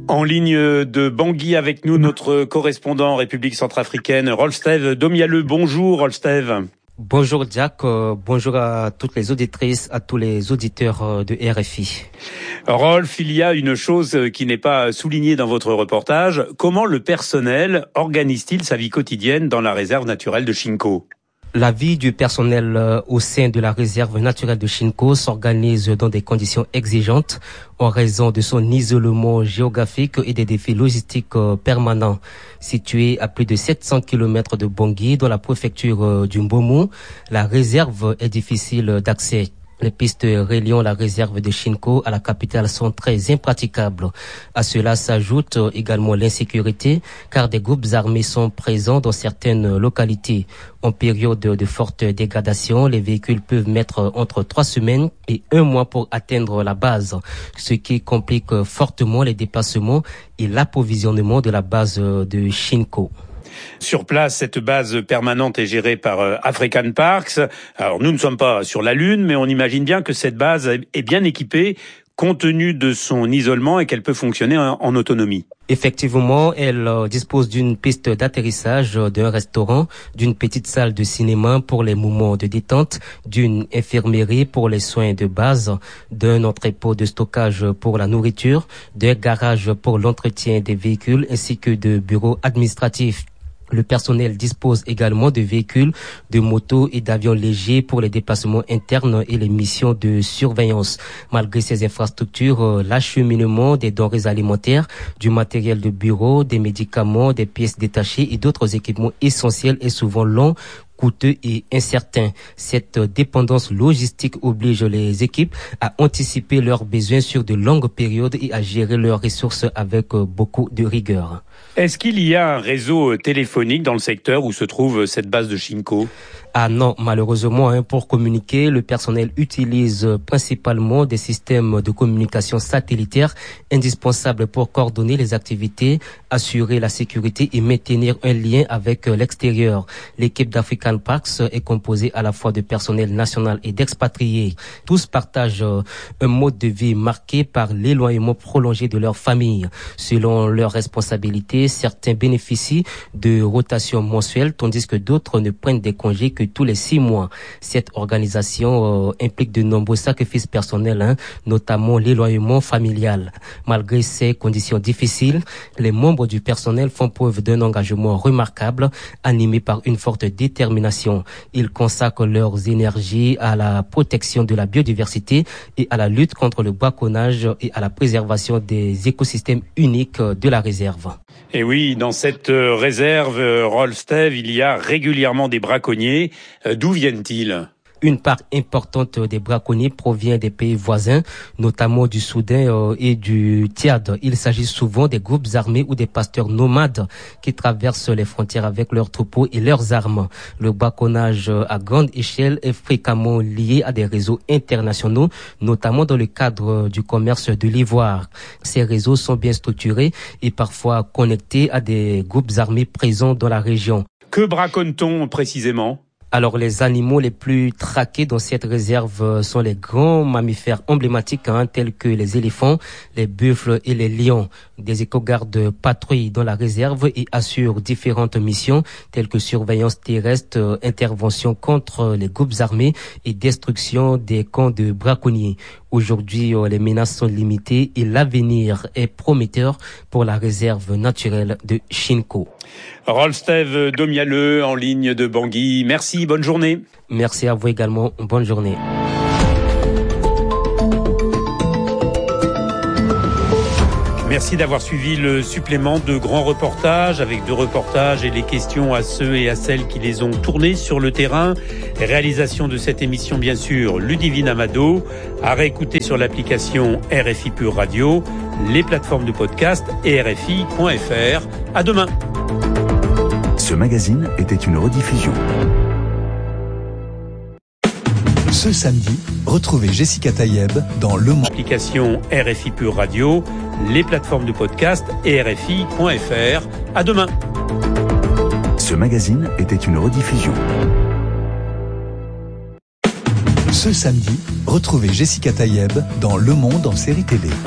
En ligne de Bangui avec nous, notre correspondant en République centrafricaine, Rolf-Steve Domialeux. Bonjour Rolf-Steve. Bonjour Jack, bonjour à toutes les auditrices, à tous les auditeurs de RFI. Rolf, il y a une chose qui n'est pas soulignée dans votre reportage. Comment le personnel organise-t-il sa vie quotidienne dans la réserve naturelle de Shinko ? La vie du personnel au sein de la réserve naturelle de Shinko s'organise dans des conditions exigeantes en raison de son isolement géographique et des défis logistiques permanents. Située à plus de 700 km de Bangui, dans la préfecture du Mboumou, la réserve est difficile d'accès. Les pistes reliant la réserve de Shinko à la capitale sont très impraticables. À cela s'ajoute également l'insécurité, car des groupes armés sont présents dans certaines localités. En période de forte dégradation, les véhicules peuvent mettre entre 3 semaines et 1 mois pour atteindre la base, ce qui complique fortement les déplacements et l'approvisionnement de la base de Shinko. Sur place, cette base permanente est gérée par African Parks. Alors nous ne sommes pas sur la Lune, mais on imagine bien que cette base est bien équipée compte tenu de son isolement et qu'elle peut fonctionner en autonomie. Effectivement, elle dispose d'une piste d'atterrissage, d'un restaurant, d'une petite salle de cinéma pour les moments de détente, d'une infirmerie pour les soins de base, d'un entrepôt de stockage pour la nourriture, d'un garage pour l'entretien des véhicules ainsi que de bureaux administratifs. Le personnel dispose également de véhicules, de motos et d'avions légers pour les déplacements internes et les missions de surveillance. Malgré ces infrastructures, l'acheminement des denrées alimentaires, du matériel de bureau, des médicaments, des pièces détachées et d'autres équipements essentiels est souvent long, coûteux et incertain. Cette dépendance logistique oblige les équipes à anticiper leurs besoins sur de longues périodes et à gérer leurs ressources avec beaucoup de rigueur. Est-ce qu'il y a un réseau téléphonique dans le secteur où se trouve cette base de Shinko ? Ah non, malheureusement, pour communiquer, le personnel utilise principalement des systèmes de communication satellitaires indispensables pour coordonner les activités, assurer la sécurité et maintenir un lien avec l'extérieur. L'équipe d'African Parks est composée à la fois de personnel national et d'expatriés. Tous partagent un mode de vie marqué par l'éloignement prolongé de leur famille. Selon leurs responsabilités, certains bénéficient de rotations mensuelles, tandis que d'autres ne prennent des congés que tous les 6 mois. Cette organisation implique de nombreux sacrifices personnels, notamment l'éloignement familial. Malgré ces conditions difficiles, les membres du personnel font preuve d'un engagement remarquable, animé par une forte détermination. Ils consacrent leurs énergies à la protection de la biodiversité et à la lutte contre le braconnage et à la préservation des écosystèmes uniques de la réserve. Et oui, dans cette réserve, Rolf-Steve, il y a régulièrement des braconniers. D'où viennent-ils ? Une part importante des braconniers provient des pays voisins, notamment du Soudan et du Tchad. Il s'agit souvent des groupes armés ou des pasteurs nomades qui traversent les frontières avec leurs troupeaux et leurs armes. Le braconnage à grande échelle est fréquemment lié à des réseaux internationaux, notamment dans le cadre du commerce de l'ivoire. Ces réseaux sont bien structurés et parfois connectés à des groupes armés présents dans la région. Que braconne-t-on précisément ? Alors, les animaux les plus traqués dans cette réserve sont les grands mammifères emblématiques tels que les éléphants, les buffles et les lions. Des éco-gardes patrouillent dans la réserve et assurent différentes missions telles que surveillance terrestre, intervention contre les groupes armés et destruction des camps de braconniers. Aujourd'hui, les menaces sont limitées et l'avenir est prometteur pour la réserve naturelle de Shinko. Rolf-Steve Domialeux en ligne de Bangui. Merci, bonne journée. Merci à vous également, bonne journée. Merci d'avoir suivi le supplément de grands reportages avec 2 reportages et les questions à ceux et à celles qui les ont tournés sur le terrain. Réalisation de cette émission, bien sûr, Ludivine Amado. À réécouter sur l'application RFI Pure Radio, les plateformes de podcast et RFI.fr. À demain. Ce magazine était une rediffusion. Ce samedi, retrouvez Jessica Tayeb dans Le Monde. Application RFI Pure Radio, les plateformes de podcast et RFI.fr. À demain. Ce magazine était une rediffusion. Ce samedi, retrouvez Jessica Tayeb dans Le Monde en série télé.